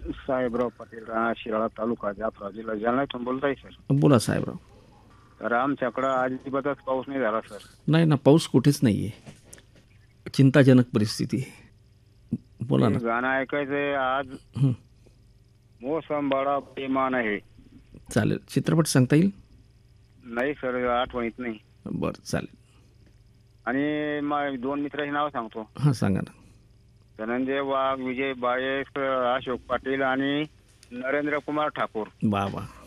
साहेबराव पाटील राणा शिराळा तालुका Jofra जिल्हा जालना इथून बोलताय सर. बोला साहेबराव. तर आमच्याकडं अजिबातच पाऊस नाही झाला सर. नाही ना, पाऊस कुठेच नाही आहे. चिंताजनक परिस्थिती आहे. बोला ना. ते गाणं ऐकायचंय आज. हं, मोसम बडा बेमान आहे. चालेल. चित्रपट सांगता येईल? नाही सर, आठवणीत नाही. बरं, चालेल. आणि दोन मित्राची नाव सांगतो. हां, सांगा ना. धनंजय वाघ, विजय बाळेस, अशोक पाटील आणि नरेंद्र कुमार ठाकूर. वा वा.